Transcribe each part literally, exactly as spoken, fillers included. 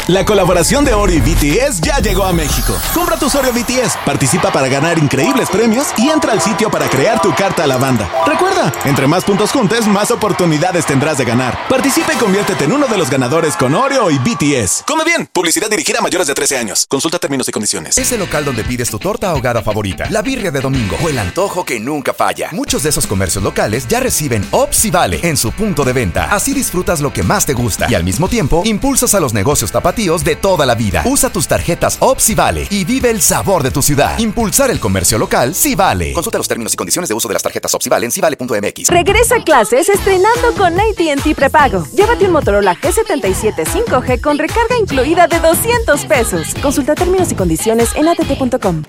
La colaboración de Oreo y B T S ya llegó a México. Compra tus Oreo B T S, participa para ganar increíbles premios y entra al sitio para crear tu carta a la banda. Recuerda, entre más puntos juntes, más oportunidades tendrás de ganar. Participa y conviértete en uno de los ganadores con Oreo y B T S. Come bien, publicidad dirigida a mayores de trece años. Consulta términos y condiciones. Ese local donde pides tu torta ahogada favorita, la birria de domingo o el antojo que nunca falla. Muchos de esos comercios locales ya reciben Ops y Vale en su punto de venta. Así disfrutas lo que más te gusta y al mismo tiempo impulsas a los negocios tapatíos de toda la vida. Usa tus tarjetas Ops y Vale y vive el sabor de tu ciudad. Impulsar el comercio local sí vale. Consulta los términos y condiciones de uso de las tarjetas Ops y Vale en sivale punto m x. Regresa a clases estrenando con A T and T prepago. Llévate un Motorola G setenta y siete cinco G con recarga incluida de doscientos pesos. Consulta términos y condiciones en a t t punto com.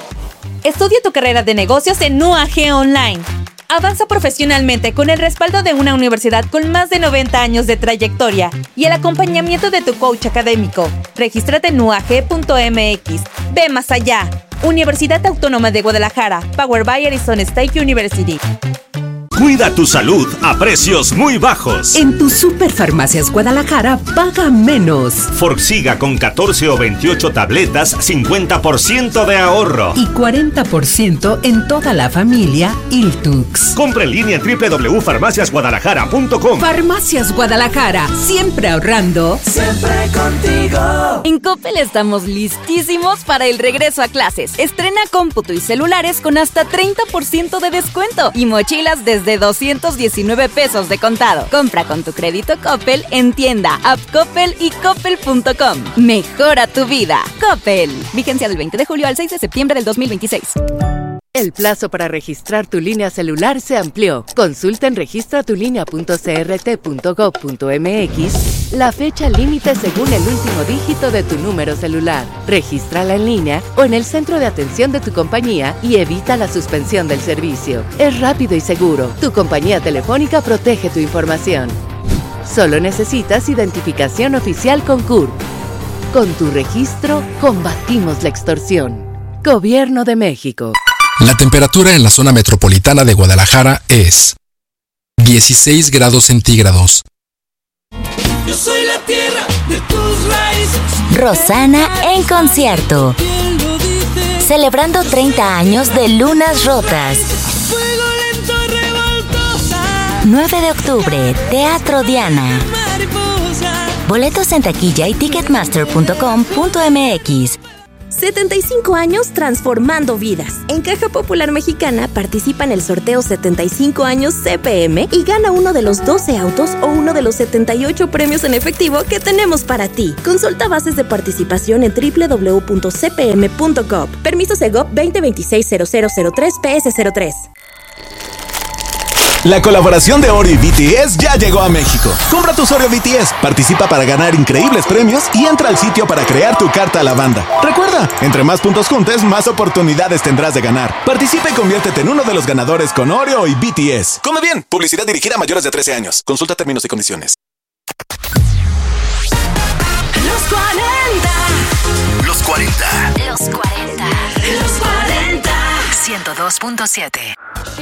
Estudia tu carrera de negocios en U A G Online. Avanza profesionalmente con el respaldo de una universidad con más de noventa años de trayectoria y el acompañamiento de tu coach académico. Regístrate en u a g punto m x. Ve más allá. Universidad Autónoma de Guadalajara. Powered by Arizona State University. Cuida tu salud a precios muy bajos. En tu Superfarmacias Guadalajara, paga menos. Forxiga con catorce o veintiocho tabletas, cincuenta por ciento de ahorro. Y cuarenta por ciento en toda la familia Iltux. Compra en línea en doble u doble u doble u punto farmacias guadalajara punto com. Farmacias Guadalajara, siempre ahorrando. Siempre contigo. En Coppel estamos listísimos para el regreso a clases. Estrena cómputo y celulares con hasta treinta por ciento de descuento y mochilas desde de doscientos diecinueve pesos de contado. Compra con tu crédito Coppel en tienda, app Coppel y coppel punto com. Mejora tu vida. Coppel. Vigencia del veinte de julio al seis de septiembre del dos mil veintiséis. El plazo para registrar tu línea celular se amplió. Consulta en registra tu línea punto c r t punto gob punto m x la fecha límite según el último dígito de tu número celular. Regístrala en línea o en el centro de atención de tu compañía y evita la suspensión del servicio. Es rápido y seguro. Tu compañía telefónica protege tu información. Solo necesitas identificación oficial con C U R P. Con tu registro, combatimos la extorsión. Gobierno de México. La temperatura en la zona metropolitana de Guadalajara es dieciséis grados centígrados. Yo soy la tierra de tus raíces. Rosana en concierto. Celebrando treinta años de Lunas Rotas. Fuego lento, revoltosa. nueve de octubre, Teatro Diana. Boletos en taquilla y ticketmaster punto com punto m x. setenta y cinco años transformando vidas. En Caja Popular Mexicana participa en el sorteo setenta y cinco años C P M y gana uno de los doce autos o uno de los setenta y ocho premios en efectivo que tenemos para ti. Consulta bases de participación en doble u doble u doble u punto c p m punto gov. Permiso Segov veinte veintiséis cero cero cero tres P S cero tres. La colaboración de Oreo y B T S ya llegó a México. Compra tus Oreo B T S, participa para ganar increíbles premios y entra al sitio para crear tu carta a la banda. Recuerda, entre más puntos juntes, más oportunidades tendrás de ganar. Participa y conviértete en uno de los ganadores con Oreo y B T S. Come bien, publicidad dirigida a mayores de trece años. Consulta términos y condiciones. Los cuarenta. Los cuarenta. Los cuarenta. Los cuarenta. ciento dos punto siete.